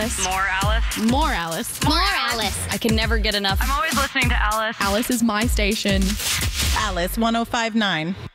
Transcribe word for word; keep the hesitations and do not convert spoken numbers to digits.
Alice. More Alice. More Alice. More Alice. I can never get enough. I'm always listening to Alice. Alice is my station. Alice one oh five point nine.